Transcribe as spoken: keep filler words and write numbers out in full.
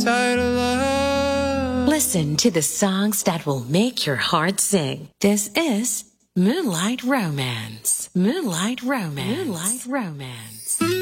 Tired of love. Listen to the songs that will make your heart sing. This is Moonlight Romance. Moonlight Romance. Moonlight Romance.